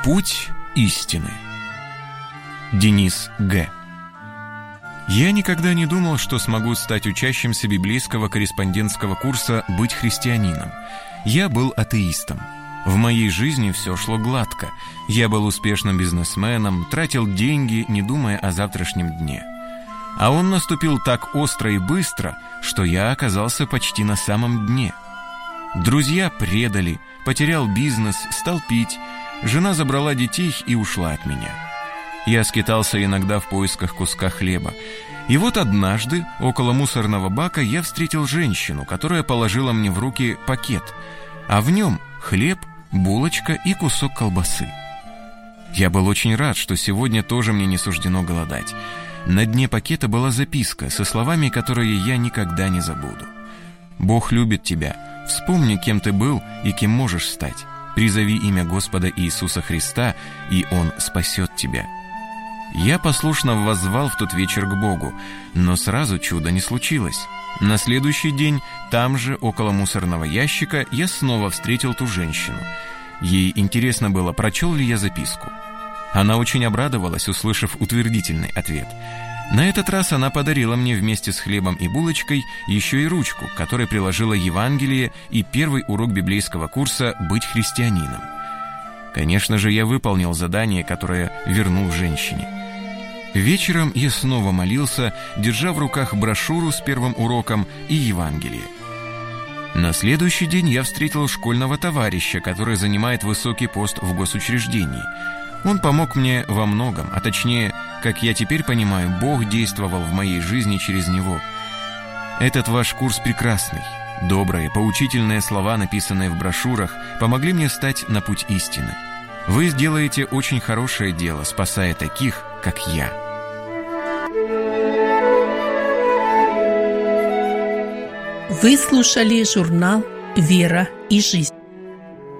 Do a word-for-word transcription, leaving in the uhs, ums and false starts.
Путь истины. Денис Г. Я никогда не думал, что смогу стать учащимся библейского корреспондентского курса «Быть христианином». Я был атеистом. В моей жизни все шло гладко. Я был успешным бизнесменом, тратил деньги, не думая о завтрашнем дне. А он наступил так остро и быстро, что я оказался почти на самом дне. Друзья предали, потерял бизнес, стал пить. Жена забрала детей и ушла от меня. Я скитался иногда в поисках куска хлеба. И вот однажды около мусорного бака я встретил женщину, которая положила мне в руки пакет, а в нем хлеб, булочка и кусок колбасы. Я был очень рад, что сегодня тоже мне не суждено голодать. На дне пакета была записка со словами, которые я никогда не забуду. «Бог любит тебя. Вспомни, кем ты был и кем можешь стать. Призови имя Господа Иисуса Христа, и Он спасет тебя». Я послушно воззвал в тот вечер к Богу, но сразу чуда не случилось. На следующий день, там же, около мусорного ящика, я снова встретил ту женщину. Ей интересно было, прочел ли я записку. Она очень обрадовалась, услышав утвердительный ответ. На этот раз она подарила мне вместе с хлебом и булочкой еще и ручку, к которой приложила Евангелие и первый урок библейского курса «Быть христианином». Конечно же, я выполнил задание, которое вернул женщине. Вечером я снова молился, держа в руках брошюру с первым уроком и Евангелие. На следующий день я встретил школьного товарища, который занимает высокий пост в госучреждении. Он помог мне во многом, а точнее, как я теперь понимаю, Бог действовал в моей жизни через него. Этот ваш курс прекрасный. Добрые, поучительные слова, написанные в брошюрах, помогли мне стать на путь истины. Вы сделаете очень хорошее дело, спасая таких, как я. Вы слушали журнал «Вера и жизнь».